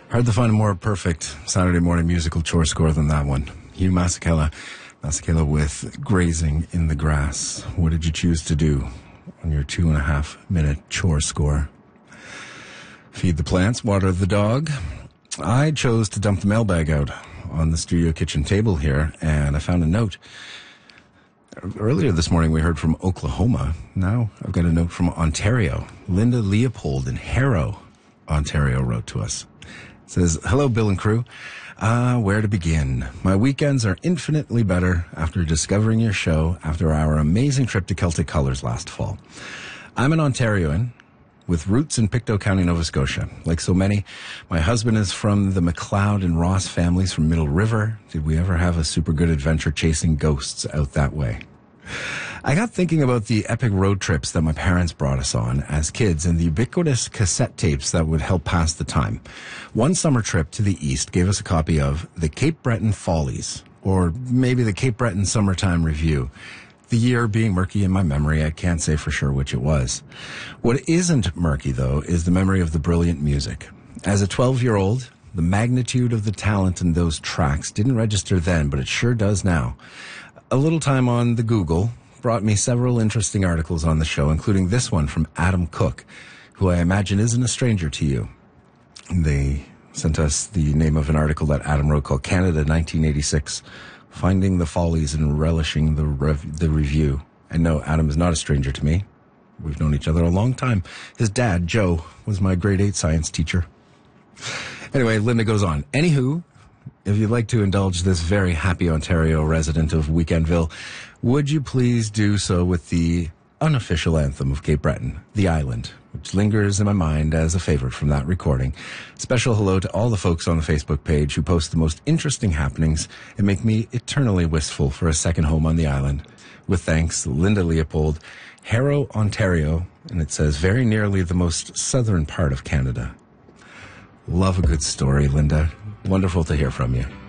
Hard to find a more perfect Saturday morning musical chore score than that one. Hugh Masekela with Grazing in the Grass. What did you choose to do on your 2.5-minute chore score? Feed the plants, water the dog. I chose to dump the mailbag out on the studio kitchen table here, and I found a note. Earlier this morning, we heard from Oklahoma. Now I've got a note from Ontario. Linda Leopold in Harrow, Ontario, wrote to us. It says, "Hello, Bill and crew. Where to begin? My weekends are infinitely better after discovering your show after our amazing trip to Celtic Colours last fall. I'm an Ontarian with roots in Pictou County, Nova Scotia. Like so many, my husband is from the McLeod and Ross families from Middle River. Did we ever have a super good adventure chasing ghosts out that way? I got thinking about the epic road trips that my parents brought us on as kids and the ubiquitous cassette tapes that would help pass the time. One summer trip to the east gave us a copy of the Cape Breton Follies, or maybe the Cape Breton Summertime Review. The year being murky in my memory, I can't say for sure which it was. What isn't murky, though, is the memory of the brilliant music. As a 12-year-old, the magnitude of the talent in those tracks didn't register then, but it sure does now. A little time on the Google brought me several interesting articles on the show, including this one from Adam Cook, who I imagine isn't a stranger to you. They sent us the name of an article that Adam wrote called Canada 1986, Finding the Follies and Relishing the Review. And no, Adam is not a stranger to me. We've known each other a long time. His dad, Joe, was my grade 8 science teacher. Anyway, Linda goes on. Anywho, if you'd like to indulge this very happy Ontario resident of Weekendville, would you please do so with the unofficial anthem of Cape Breton, The Island, which lingers in my mind as a favorite from that recording. Special hello to all the folks on the Facebook page who post the most interesting happenings and make me eternally wistful for a second home on the island. With thanks, Linda Leopold, Harrow, Ontario, and it says very nearly the most southern part of Canada. Love a good story, Linda. Wonderful to hear from you.